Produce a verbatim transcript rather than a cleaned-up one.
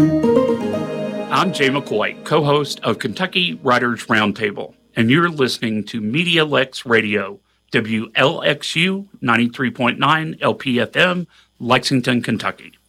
I'm Jay McCoy, co-host of Kentucky Writers Roundtable, and you're listening to Media Lex Radio, W L X U ninety-three point nine L P F M, Lexington, Kentucky.